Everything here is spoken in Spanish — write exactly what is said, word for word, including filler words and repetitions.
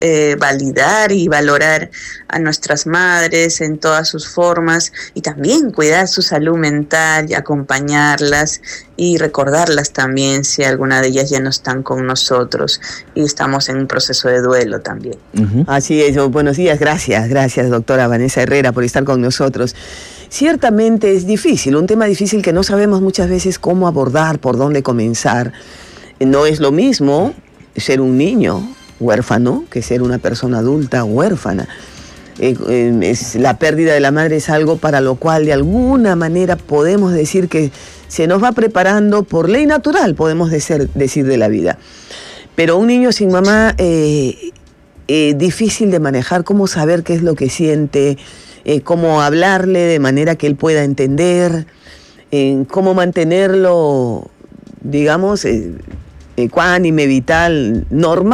eh, validar y valorar a nuestras madres en todas sus formas y también cuidar su salud mental y acompañarlas y recordarlas también si alguna de ellas ya no están con nosotros y estamos en un proceso de duelo también. Uh-huh. Así es. Buenos días, gracias, gracias doctora Vanessa Herrera por estar con nosotros. Ciertamente es difícil, un tema difícil que no sabemos muchas veces cómo abordar, por dónde comenzar. No es lo mismo ser un niño huérfano que ser una persona adulta huérfana. Eh, eh, es, la pérdida de la madre es algo para lo cual de alguna manera podemos decir que se nos va preparando por ley natural, podemos decir, decir de la vida. Pero un niño sin mamá, eh, eh, difícil de manejar, cómo saber qué es lo que siente, eh, cómo hablarle de manera que él pueda entender, eh, cómo mantenerlo, digamos, eh, ecuánime, vital, normal.